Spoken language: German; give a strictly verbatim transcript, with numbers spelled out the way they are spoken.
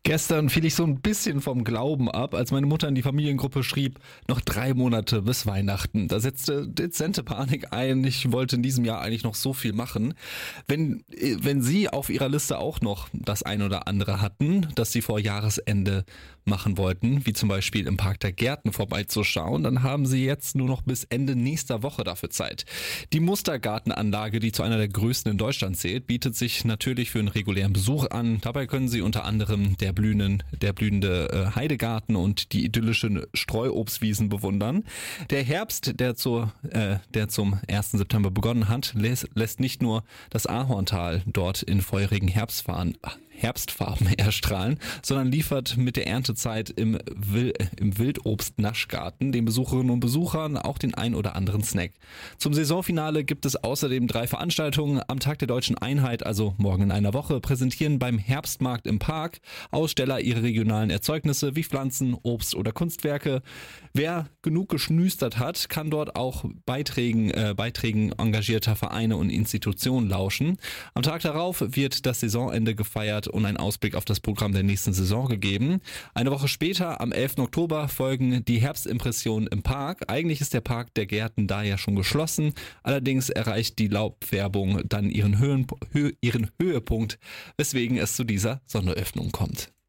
Gestern fiel ich so ein bisschen vom Glauben ab, als meine Mutter in die Familiengruppe schrieb, noch drei Monate bis Weihnachten. Da setzte dezente Panik ein. Ich wollte in diesem Jahr eigentlich noch so viel machen. Wenn, wenn Sie auf Ihrer Liste auch noch das ein oder andere hatten, das Sie vor Jahresende machen wollten, wie zum Beispiel im Park der Gärten vorbeizuschauen, dann haben Sie jetzt nur noch bis Ende nächster Woche dafür Zeit. Die Mustergartenanlage, die zu einer der größten in Deutschland zählt, bietet sich natürlich für einen regulären Besuch an. Dabei können Sie unter anderem der blühenden, der blühende äh, Heidegarten und die idyllischen Streuobstwiesen bewundern. Der Herbst, der, zur, äh, der zum ersten September begonnen hat, lässt, lässt nicht nur das Ahorntal dort in feurigen Herbstfarben, Herbstfarben erstrahlen, sondern liefert mit der Erntezeit im, Wil- im Wildobst-Naschgarten den Besucherinnen und Besuchern auch den ein oder anderen Snack. Zum Saisonfinale gibt es außerdem drei Veranstaltungen. Am Tag der Deutschen Einheit, also morgen in einer Woche, präsentieren beim Herbstmarkt im Park Aussteller ihre regionalen Erzeugnisse wie Pflanzen, Obst oder Kunstwerke. Wer genug geschnüstert hat, kann dort auch Beiträgen, äh, Beiträgen engagierter Vereine und Institutionen lauschen. Am Tag darauf wird das Saisonende gefeiert und ein Ausblick auf das Programm der nächsten Saison gegeben. Eine Woche später, am elften Oktober, folgen die Herbstimpressionen im Park. Eigentlich ist der Park der Gärten da ja schon geschlossen. Allerdings erreicht die Laubfärbung dann ihren, Höhen, Hö, ihren Höhepunkt, weswegen es zu dieser Sonderöffnung kommt.